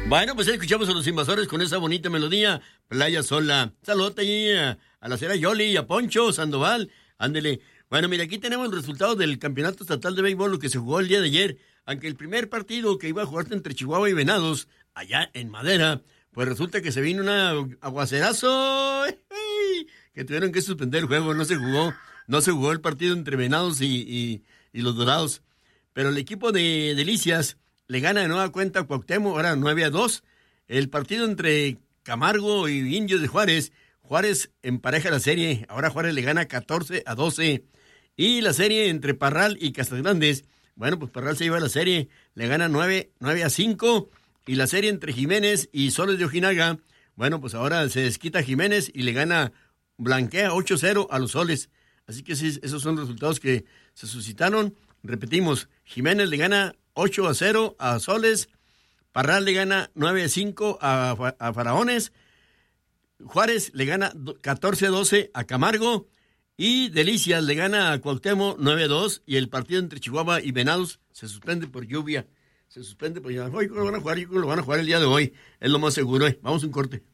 Bueno, pues escuchamos a los Invasores con esa bonita melodía, Playa Sola. Saludos ahí a la señora Yoli y a Poncho Sandoval. Ándele. Bueno, mira, aquí tenemos el resultado del Campeonato Estatal de Béisbol, lo que se jugó el día de ayer. Aunque el primer partido que iba a jugarse entre Chihuahua y Venados, allá en Madera, pues resulta que se vino un aguacerazo, que tuvieron que suspender el juego, no se jugó el partido entre Venados y los Dorados. Pero el equipo de Delicias le gana de nueva cuenta a Cuauhtémoc, ahora 9-2. El partido entre Camargo y Indios de Juárez empareja la serie, ahora Juárez le gana 14-12. Y la serie entre Parral y Castagrandes, bueno, pues Parral se lleva la serie, le gana 9-5. Y la serie entre Jiménez y Soles de Ojinaga, bueno, pues ahora se desquita Jiménez y le blanquea 8-0 a los Soles. Así que sí, esos son resultados que se suscitaron. Repetimos, Jiménez le gana 8-0 a Soles, Parral le gana 9-5 a Faraones, Juárez le gana 14-12 a Camargo y Delicias le gana a Cuauhtémoc 9-2 y el partido entre Chihuahua y Venados se suspende por lluvia. Hoy lo van a jugar, yo creo que lo van a jugar el día de hoy, es lo más seguro. Vamos a un corte.